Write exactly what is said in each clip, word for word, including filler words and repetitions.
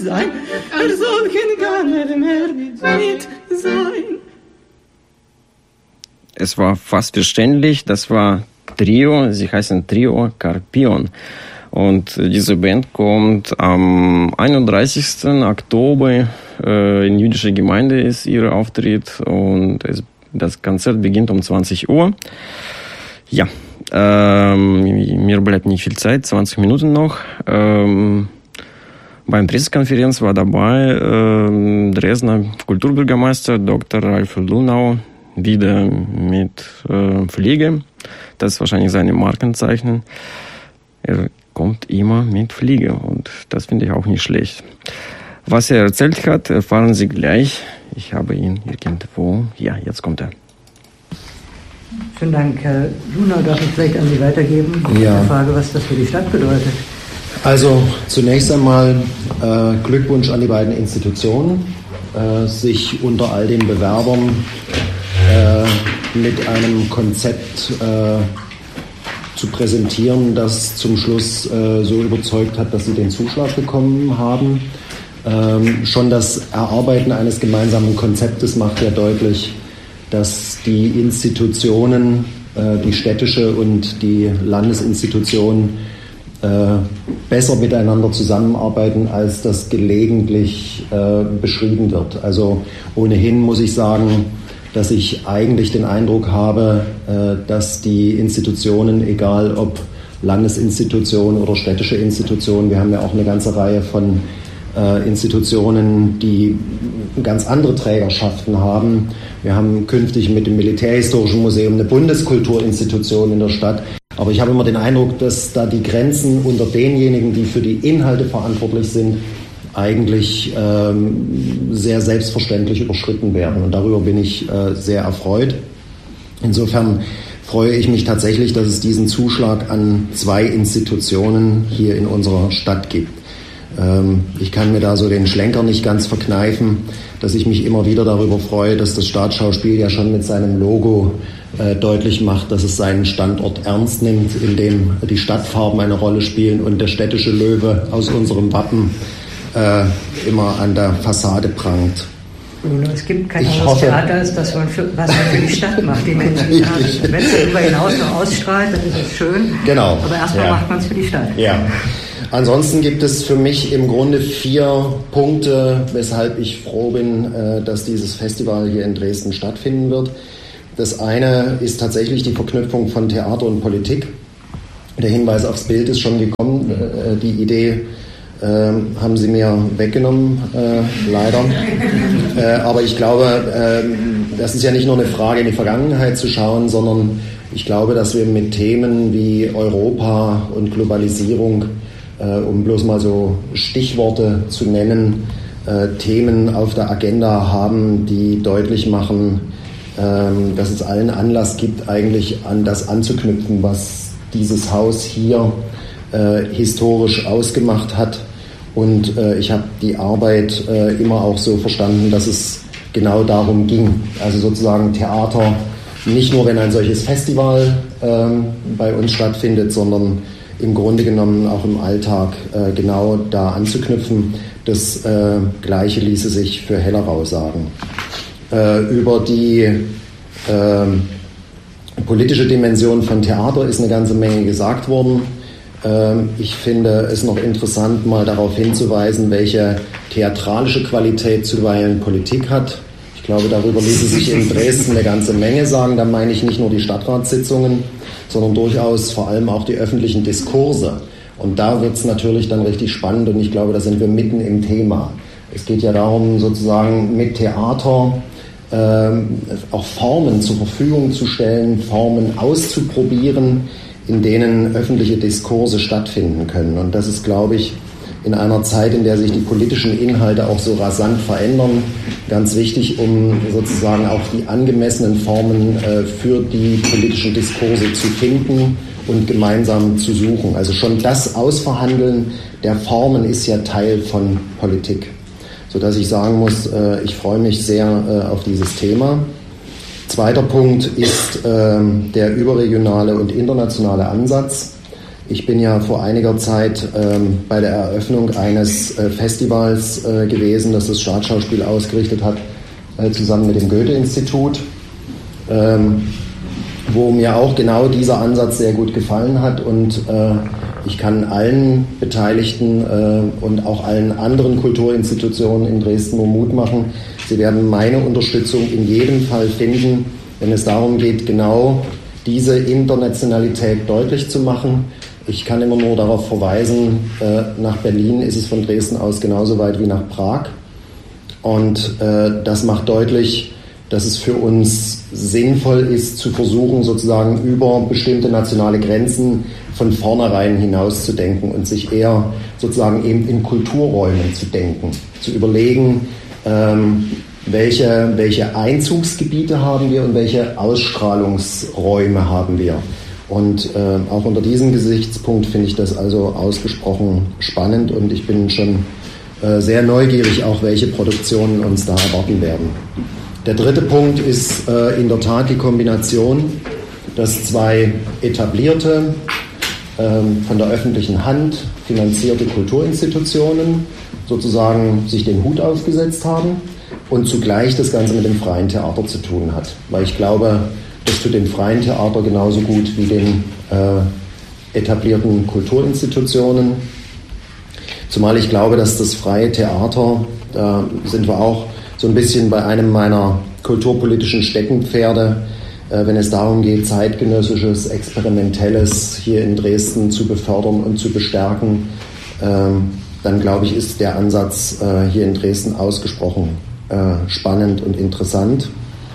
sein, er soll kein Ganer mehr mit sein. Es war fast verständlich, das war Trio, sie heißen Trio Carpion. Und diese Band kommt am einunddreißigsten Oktober äh, in jüdische Gemeinde ist ihr Auftritt und es, das Konzert beginnt um zwanzig Uhr. Ja, ähm, mir bleibt nicht viel Zeit, zwanzig Minuten noch. Ähm, beim Pressekonferenz war dabei ähm, Dresdner Kulturbürgermeister Doktor Ralf Lunau, wieder mit äh, Pflege. Das ist wahrscheinlich seine Markenzeichen. Er kommt immer mit Fliege und das finde ich auch nicht schlecht. Was er erzählt hat, erfahren Sie gleich. Ich habe ihn irgendwo. Ja, jetzt kommt er. Vielen Dank, Herr Lunau. Darf ich vielleicht an Sie weitergeben? Ja. Die Frage, was das für die Stadt bedeutet. Also zunächst einmal äh, Glückwunsch an die beiden Institutionen, äh, sich unter all den Bewerbern äh, mit einem Konzept äh, zu präsentieren, das zum Schluss äh, so überzeugt hat, dass sie den Zuschlag bekommen haben. Ähm, schon das Erarbeiten eines gemeinsamen Konzeptes macht ja deutlich, dass die Institutionen, äh, die städtische und die Landesinstitutionen äh, besser miteinander zusammenarbeiten, als das gelegentlich äh, beschrieben wird. Also ohnehin muss ich sagen, dass ich eigentlich den Eindruck habe, dass die Institutionen, egal ob Landesinstitutionen oder städtische Institutionen, wir haben ja auch eine ganze Reihe von Institutionen, die ganz andere Trägerschaften haben. Wir haben künftig mit dem Militärhistorischen Museum eine Bundeskulturinstitution in der Stadt. Aber ich habe immer den Eindruck, dass da die Grenzen unter denjenigen, die für die Inhalte verantwortlich sind, eigentlich ähm, sehr selbstverständlich überschritten werden. Und darüber bin ich äh, sehr erfreut. Insofern freue ich mich tatsächlich, dass es diesen Zuschlag an zwei Institutionen hier in unserer Stadt gibt. Ähm, ich kann mir da so den Schlenker nicht ganz verkneifen, dass ich mich immer wieder darüber freue, dass das Staatsschauspiel ja schon mit seinem Logo äh, deutlich macht, dass es seinen Standort ernst nimmt, in dem die Stadtfarben eine Rolle spielen und der städtische Löwe aus unserem Wappen Äh, immer an der Fassade prangt. Es gibt kein anderes Theater, als das man für, was man für die Stadt macht, die Menschen. Wenn es darüber hinaus noch ausstrahlt, dann ist es schön. Genau. Aber erstmal ja. macht man es für die Stadt. Ja. Ansonsten gibt es für mich im Grunde vier Punkte, weshalb ich froh bin, äh, dass dieses Festival hier in Dresden stattfinden wird. Das eine ist tatsächlich die Verknüpfung von Theater und Politik. Der Hinweis aufs Bild ist schon gekommen. Äh, die Idee Ähm, haben sie mir weggenommen, äh, leider. Äh, aber ich glaube, äh, das ist ja nicht nur eine Frage, in die Vergangenheit zu schauen, sondern ich glaube, dass wir mit Themen wie Europa und Globalisierung, äh, um bloß mal so Stichworte zu nennen, äh, Themen auf der Agenda haben, die deutlich machen, äh, dass es allen Anlass gibt, eigentlich an das anzuknüpfen, was dieses Haus hier äh, historisch ausgemacht hat. Und äh, ich habe die Arbeit äh, immer auch so verstanden, dass es genau darum ging. Also sozusagen Theater, nicht nur wenn ein solches Festival äh, bei uns stattfindet, sondern im Grunde genommen auch im Alltag äh, genau da anzuknüpfen. Das äh, Gleiche ließe sich für Hellerau sagen. Äh, über die äh, politische Dimension von Theater ist eine ganze Menge gesagt worden. Ich finde es noch interessant, mal darauf hinzuweisen, welche theatralische Qualität zuweilen Politik hat. Ich glaube, darüber ließe sich in Dresden eine ganze Menge sagen. Da meine ich nicht nur die Stadtratssitzungen, sondern durchaus vor allem auch die öffentlichen Diskurse. Und da wird es natürlich dann richtig spannend und ich glaube, da sind wir mitten im Thema. Es geht ja darum, sozusagen mit Theater ähm, auch Formen zur Verfügung zu stellen, Formen auszuprobieren, in denen öffentliche Diskurse stattfinden können. Und das ist, glaube ich, in einer Zeit, in der sich die politischen Inhalte auch so rasant verändern, ganz wichtig, um sozusagen auch die angemessenen Formen äh, für die politischen Diskurse zu finden und gemeinsam zu suchen. Also schon das Ausverhandeln der Formen ist ja Teil von Politik. Sodass ich sagen muss, äh, ich freue mich sehr äh, auf dieses Thema. Zweiter Punkt ist äh, der überregionale und internationale Ansatz. Ich bin ja vor einiger Zeit ähm, bei der Eröffnung eines äh, Festivals äh, gewesen, das das Staatsschauspiel ausgerichtet hat, äh, zusammen mit dem Goethe-Institut, ähm, wo mir auch genau dieser Ansatz sehr gut gefallen hat. Und äh, ich kann allen Beteiligten äh, und auch allen anderen Kulturinstitutionen in Dresden nur Mut machen. Sie werden meine Unterstützung in jedem Fall finden, wenn es darum geht, genau diese Internationalität deutlich zu machen. Ich kann immer nur darauf verweisen, äh, nach Berlin ist es von Dresden aus genauso weit wie nach Prag. Und äh, das macht deutlich, dass es für uns sinnvoll ist, zu versuchen, sozusagen über bestimmte nationale Grenzen von vornherein hinauszudenken und sich eher sozusagen eben in Kulturräumen zu denken, zu überlegen, ähm, welche, welche Einzugsgebiete haben wir und welche Ausstrahlungsräume haben wir. Und äh, auch unter diesem Gesichtspunkt finde ich das also ausgesprochen spannend und ich bin schon äh, sehr neugierig, auch welche Produktionen uns da erwarten werden. Der dritte Punkt ist äh, in der Tat die Kombination, dass zwei etablierte, äh, von der öffentlichen Hand finanzierte Kulturinstitutionen sozusagen sich den Hut aufgesetzt haben und zugleich das Ganze mit dem freien Theater zu tun hat. Weil ich glaube, das tut dem freien Theater genauso gut wie den äh, etablierten Kulturinstitutionen. Zumal ich glaube, dass das freie Theater, da sind wir auch so ein bisschen bei einem meiner kulturpolitischen Steckenpferde, äh, wenn es darum geht, zeitgenössisches, experimentelles hier in Dresden zu befördern und zu bestärken, äh, dann glaube ich, ist der Ansatz äh, hier in Dresden ausgesprochen äh, spannend und interessant.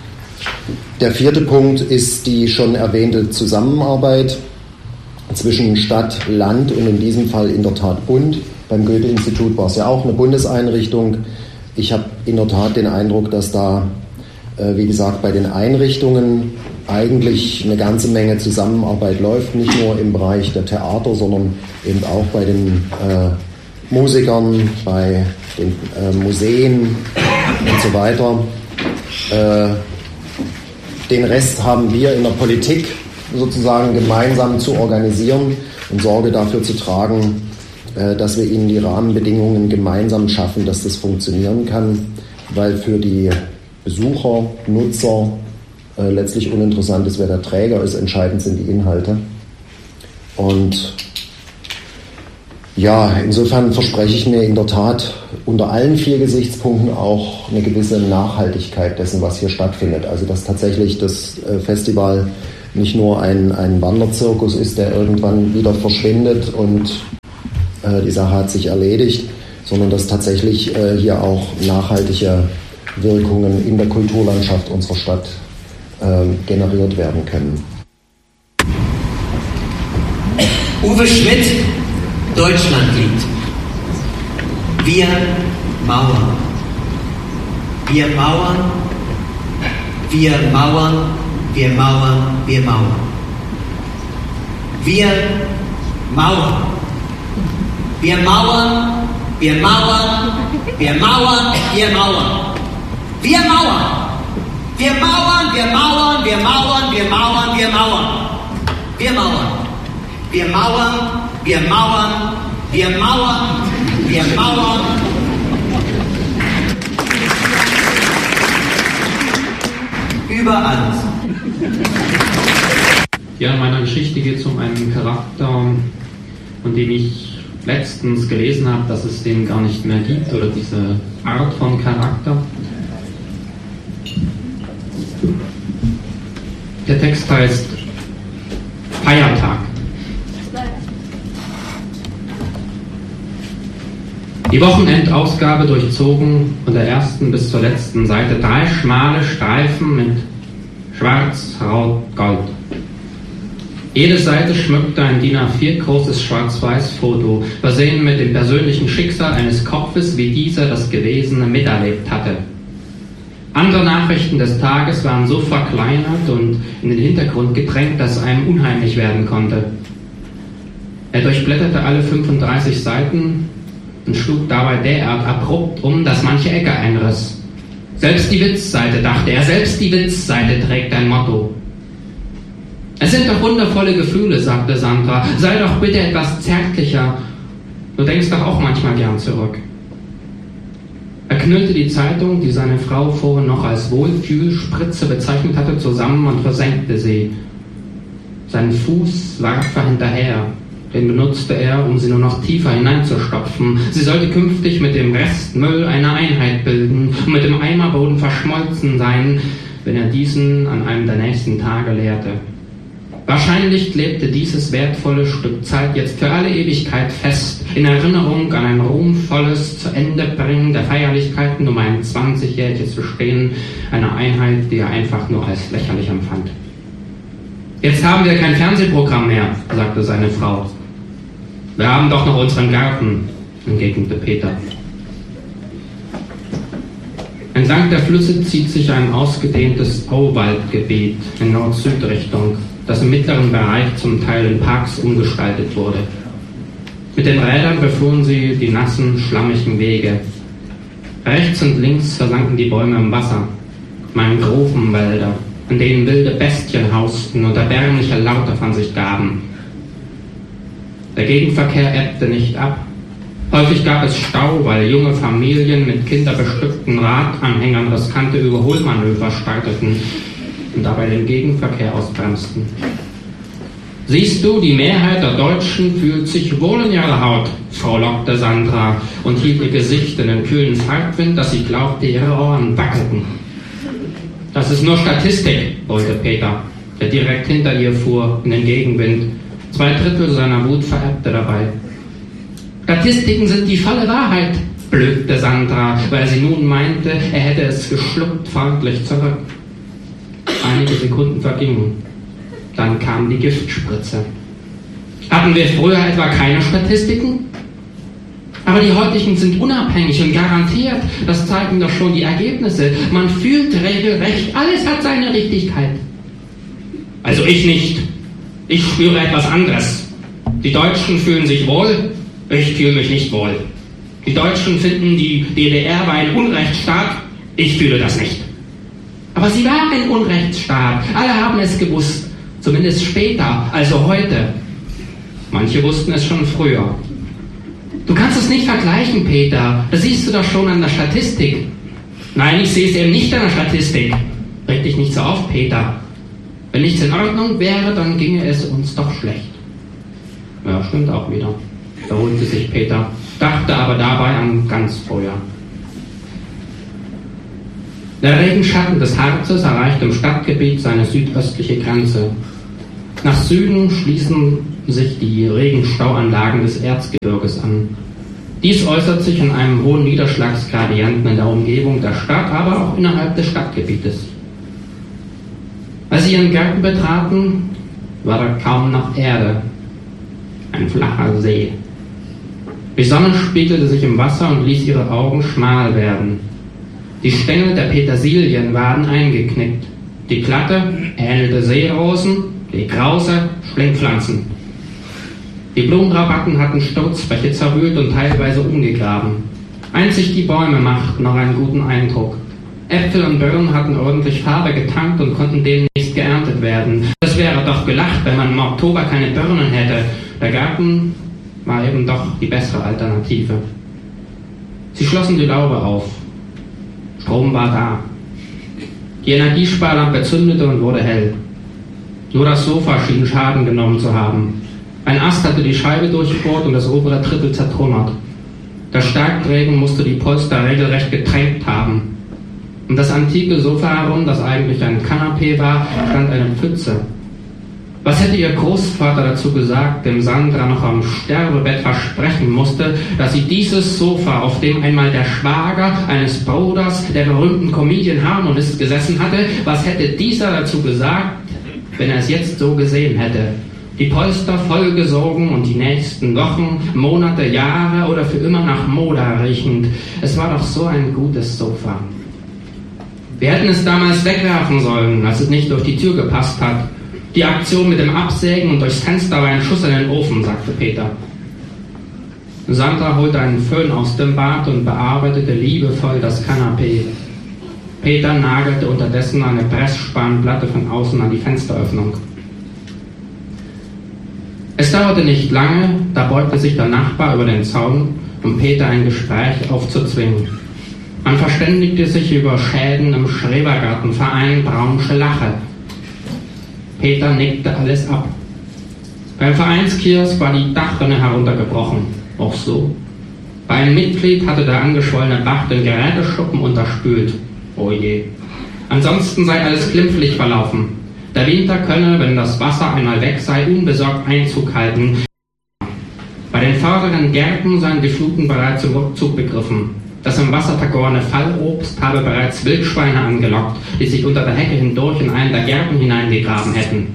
Der vierte Punkt ist die schon erwähnte Zusammenarbeit zwischen Stadt, Land und in diesem Fall in der Tat Bund. Beim Goethe-Institut war es ja auch eine Bundeseinrichtung. Ich habe in der Tat den Eindruck, dass da, äh, wie gesagt, bei den Einrichtungen eigentlich eine ganze Menge Zusammenarbeit läuft, nicht nur im Bereich der Theater, sondern eben auch bei den äh, Musikern, bei den äh, Museen und so weiter. Äh, Den Rest haben wir in der Politik sozusagen gemeinsam zu organisieren und Sorge dafür zu tragen, dass wir ihnen die Rahmenbedingungen gemeinsam schaffen, dass das funktionieren kann, weil für die Besucher, Nutzer äh, letztlich uninteressant ist, wer der Träger ist, entscheidend sind die Inhalte. Und ja, insofern verspreche ich mir in der Tat unter allen vier Gesichtspunkten auch eine gewisse Nachhaltigkeit dessen, was hier stattfindet. Also dass tatsächlich das Festival nicht nur ein, ein Wanderzirkus ist, der irgendwann wieder verschwindet und äh, die Sache hat sich erledigt, sondern dass tatsächlich äh, hier auch nachhaltige Wirkungen in der Kulturlandschaft unserer Stadt äh, generiert werden können. Uwe Schmidt, Deutschlandlied. Wir mauern. Wir mauern. Wir mauern. Wir mauern. Wir mauern. Wir mauern. Wir mauern. Wir mauern. Wir mauern. Wir mauern. Wir mauern. Wir mauern. Wir mauern. Wir mauern. Wir mauern. Wir mauern. Wir mauern. Wir mauern. Wir mauern, wir mauern, wir mauern. Über alles. Ja, in meiner Geschichte geht es um einen Charakter, von dem ich letztens gelesen habe, dass es den gar nicht mehr gibt, oder diese Art von Charakter. Der Text heißt Feiertag. Die Wochenendausgabe durchzogen von der ersten bis zur letzten Seite drei schmale Streifen mit Schwarz, Rot, Gold. Jede Seite schmückte ein D I N A vier großes Schwarz-Weiß-Foto, versehen mit dem persönlichen Schicksal eines Kopfes, wie dieser das Gewesene miterlebt hatte. Andere Nachrichten des Tages waren so verkleinert und in den Hintergrund gedrängt, dass einem unheimlich werden konnte. Er durchblätterte alle fünfunddreißig Seiten und schlug dabei derart abrupt um, dass manche Ecke einriss. Selbst die Witzseite, dachte er, selbst die Witzseite trägt ein Motto. Es sind doch wundervolle Gefühle, sagte Sandra. Sei doch bitte etwas zärtlicher. Du denkst doch auch manchmal gern zurück. Er knüllte die Zeitung, die seine Frau vorhin noch als Wohlfühlspritze bezeichnet hatte, zusammen und versenkte sie. Seinen Fuß warf er hinterher. Den benutzte er, um sie nur noch tiefer hineinzustopfen. Sie sollte künftig mit dem Restmüll eine Einheit bilden und mit dem Eimerboden verschmolzen sein, wenn er diesen an einem der nächsten Tage leerte. Wahrscheinlich klebte dieses wertvolle Stück Zeit jetzt für alle Ewigkeit fest, in Erinnerung an ein ruhmvolles Zu-Ende-Bringen der Feierlichkeiten, um ein zwanzigjähriges Bestehen einer Einheit, die er einfach nur als lächerlich empfand. Jetzt haben wir kein Fernsehprogramm mehr, sagte seine Frau. Wir haben doch noch unseren Garten, entgegnete Peter. Entlang der Flüsse zieht sich ein ausgedehntes Auwaldgebiet in Nord-Süd-Richtung, das im mittleren Bereich zum Teil in Parks umgestaltet wurde. Mit den Rädern befuhren sie die nassen, schlammigen Wege. Rechts und links versanken die Bäume im Wasser, Mangrovenwälder, in denen wilde Bestien hausten und erbärmliche Laute von sich gaben. Der Gegenverkehr ebbte nicht ab. Häufig gab es Stau, weil junge Familien mit kinderbestückten Radanhängern riskante Überholmanöver starteten und dabei den Gegenverkehr ausbremsten. Siehst du, die Mehrheit der Deutschen fühlt sich wohl in ihrer Haut, frohlockte Sandra und hielt ihr Gesicht in den kühlen Fahrtwind, dass sie glaubte, ihre Ohren wackelten. Das ist nur Statistik, wollte Peter, der direkt hinter ihr fuhr, in den Gegenwind. Zwei Drittel seiner Wut vererbte dabei. Statistiken sind die volle Wahrheit, blökte Sandra, weil sie nun meinte, er hätte es geschluckt freundlich zurück. Einige Sekunden vergingen. Dann kam die Giftspritze. Hatten wir früher etwa keine Statistiken? Aber die heutigen sind unabhängig und garantiert. Das zeigen doch schon die Ergebnisse. Man fühlt regelrecht, alles hat seine Richtigkeit. Also ich nicht. Ich spüre etwas anderes. Die Deutschen fühlen sich wohl, ich fühle mich nicht wohl. Die Deutschen finden, die D D R war ein Unrechtsstaat, ich fühle das nicht. Aber sie war ein Unrechtsstaat, alle haben es gewusst, zumindest später, also heute. Manche wussten es schon früher. Du kannst es nicht vergleichen, Peter, das siehst du doch schon an der Statistik. Nein, ich sehe es eben nicht an der Statistik. Reg dich nicht so auf, Peter. Wenn nichts in Ordnung wäre, dann ginge es uns doch schlecht. Ja, stimmt auch wieder, erholte sich Peter, dachte aber dabei an ganz früher. Der Regenschatten des Harzes erreicht im Stadtgebiet seine südöstliche Grenze. Nach Süden schließen sich die Regenstauanlagen des Erzgebirges an. Dies äußert sich in einem hohen Niederschlagsgradienten in der Umgebung der Stadt, aber auch innerhalb des Stadtgebietes. Als sie ihren Garten betraten, war da kaum noch Erde, ein flacher See. Die Sonne spiegelte sich im Wasser und ließ ihre Augen schmal werden. Die Stängel der Petersilien waren eingeknickt. Die glatte ähnelte Seerosen, die krause Schlingpflanzen. Die Blumenrabatten hatten Sturzbäche zerwühlt und teilweise umgegraben. Einzig die Bäume machten noch einen guten Eindruck. Äpfel und Birnen hatten ordentlich Farbe getankt und konnten demnächst geerntet werden. Es wäre doch gelacht, wenn man im Oktober keine Birnen hätte. Der Garten war eben doch die bessere Alternative. Sie schlossen die Laube auf. Strom war da. Die Energiesparlampe zündete und wurde hell. Nur das Sofa schien Schaden genommen zu haben. Ein Ast hatte die Scheibe durchbohrt und das obere Drittel zertrümmert. Der Starkregen musste die Polster regelrecht getränkt haben. Um das antike Sofa herum, das eigentlich ein Kanapee war, stand eine Pfütze. Was hätte ihr Großvater dazu gesagt, dem Sandra noch am Sterbebett versprechen musste, dass sie dieses Sofa, auf dem einmal der Schwager eines Bruders der berühmten Comedian Harmonist gesessen hatte, was hätte dieser dazu gesagt, wenn er es jetzt so gesehen hätte? Die Polster vollgesogen und die nächsten Wochen, Monate, Jahre oder für immer nach Moda riechend. Es war doch so ein gutes Sofa. Wir hätten es damals wegwerfen sollen, als es nicht durch die Tür gepasst hat. Die Aktion mit dem Absägen und durchs Fenster war ein Schuss in den Ofen, sagte Peter. Sandra holte einen Föhn aus dem Bad und bearbeitete liebevoll das Kanapee. Peter nagelte unterdessen eine Pressspanplatte von außen an die Fensteröffnung. Es dauerte nicht lange, da beugte sich der Nachbar über den Zaun, um Peter ein Gespräch aufzuzwingen. Man verständigte sich über Schäden im Schrebergartenverein Braunsche Lache. Peter nickte alles ab. Beim Vereinskiosk war die Dachrinne heruntergebrochen. Auch so. Bei einem Mitglied hatte der angeschwollene Bach den Geräteschuppen unterspült. Oh je. Ansonsten sei alles glimpflich verlaufen. Der Winter könne, wenn das Wasser einmal weg sei, unbesorgt Einzug halten. Bei den vorderen Gärten seien die Fluten bereits zum Rückzug begriffen. Das im Wasser vergorene Fallobst habe bereits Wildschweine angelockt, die sich unter der Hecke hindurch in einen der Gärten hineingegraben hätten.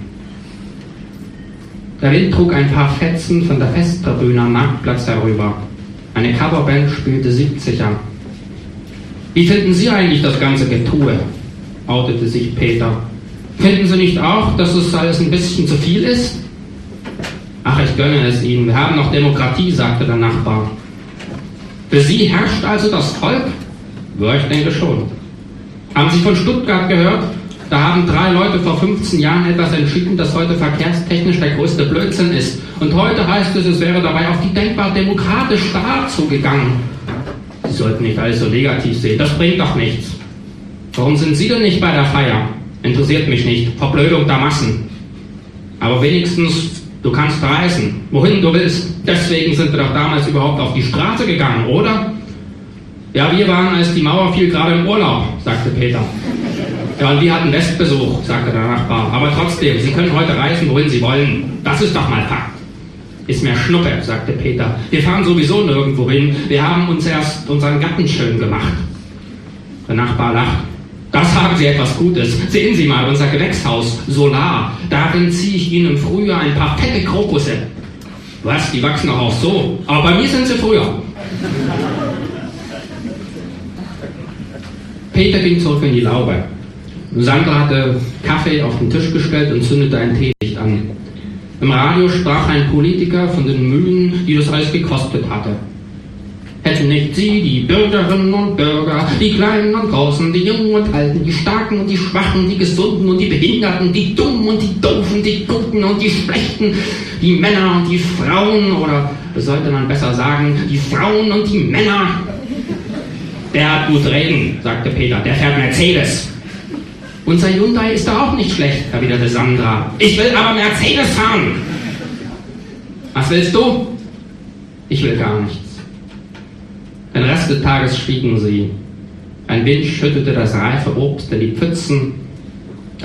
Der Wind trug ein paar Fetzen von der Festtribüne am Marktplatz herüber. Eine Coverband spielte siebziger. Wie finden Sie eigentlich das ganze Getue? Outete sich Peter. Finden Sie nicht auch, dass es alles ein bisschen zu viel ist? Ach, ich gönne es Ihnen. Wir haben noch Demokratie, sagte der Nachbar. Für Sie herrscht also das Volk? Ja, ich denke schon. Haben Sie von Stuttgart gehört? Da haben drei Leute vor fünfzehn Jahren etwas entschieden, das heute verkehrstechnisch der größte Blödsinn ist. Und heute heißt es, es wäre dabei auf die denkbar demokratische Art zugegangen. Sie sollten nicht alles so negativ sehen. Das bringt doch nichts. Warum sind Sie denn nicht bei der Feier? Interessiert mich nicht. Verblödung der Massen. Aber wenigstens, du kannst reisen, wohin du willst. Deswegen sind wir doch damals überhaupt auf die Straße gegangen, oder? Ja, wir waren, als die Mauer fiel, gerade im Urlaub, sagte Peter. Ja, und wir hatten Westbesuch, sagte der Nachbar. Aber trotzdem, Sie können heute reisen, wohin Sie wollen. Das ist doch mal Fakt. Ist mir Schnuppe, sagte Peter. Wir fahren sowieso nirgendwo hin. Wir haben uns erst unseren Garten schön gemacht. Der Nachbar lacht. Das haben Sie etwas Gutes. Sehen Sie mal, unser Gewächshaus, Solar. Darin ziehe ich Ihnen im Frühjahr ein paar fette Krokusse. Was, die wachsen doch auch so. Aber bei mir sind sie früher. Peter ging zurück in die Laube. Sandra hatte Kaffee auf den Tisch gestellt und zündete ein Teelicht an. Im Radio sprach ein Politiker von den Mühen, die das alles gekostet hatte. Hätten nicht Sie, die Bürgerinnen und Bürger, die Kleinen und Großen, die Jungen und Alten, die Starken und die Schwachen, die Gesunden und die Behinderten, die Dummen und die Doofen, die Guten und die Schlechten, die Männer und die Frauen, oder sollte man besser sagen, die Frauen und die Männer. Der hat gut reden, sagte Peter, der fährt Mercedes. Unser Hyundai ist da auch nicht schlecht, erwiderte Sandra. Ich will aber Mercedes fahren. Was willst du? Ich will gar nichts. Den Rest des Tages schwiegen sie. Ein Wind schüttete das reife Obst in die Pfützen.